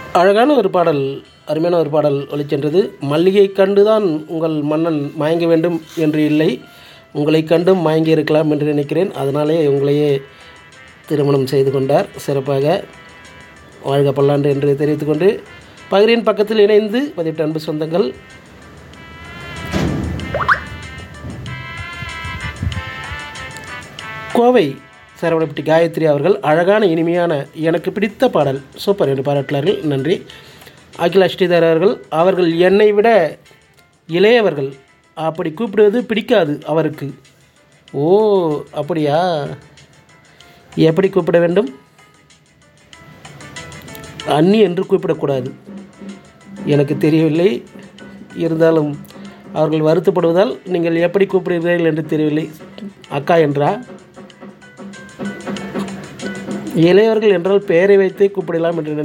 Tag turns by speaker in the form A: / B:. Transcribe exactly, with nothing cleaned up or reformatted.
A: அழகான ஒரு பாடல், அருமையான ஒரு பாடல் ஒலிச்சென்றது. மல்லிகை கண்டுதான் உங்கள் மன்னன் மயங்க வேண்டும் என்று இல்லை, உங்களை கண்டும் மயங்கி இருக்கலாம் என்று நினைக்கிறேன். அதனாலே உங்களையே திருமணம் செய்து கொண்டார். சிறப்பாக வாழ்க பல்லாண்டு என்று தெரிவித்துக்கொண்டு, பகிரின் பக்கத்தில் இணைந்து பதிவிட்ட அன்பு சொந்தங்கள், கோவை சரவணப்பட்டி காயத்ரி அவர்கள் அழகான இனிமையான எனக்கு பிடித்த பாடல் சூப்பர் என்று பாராட்டினார்கள். நன்றி. அகிலா ஸ்ரீதர் அவர்கள் அவர்கள் என்னை விட இளையவர்கள், அப்படி கூப்பிடுவது பிடிக்காது அவருக்கு. ஓ அப்படியா, எப்படி கூப்பிட வேண்டும்? அண்ணி என்று கூப்பிடக்கூடாது, எனக்கு தெரியவில்லை. இருந்தாலும் அவர்கள் வருத்தப்படுவதால் நீங்கள் எப்படி கூப்பிடுகிறீர்கள் என்று தெரியவில்லை. அக்கா என்றா? இளையவர்கள் என்றால் பெயரை வைத்தே கூப்பிடலாம் என்று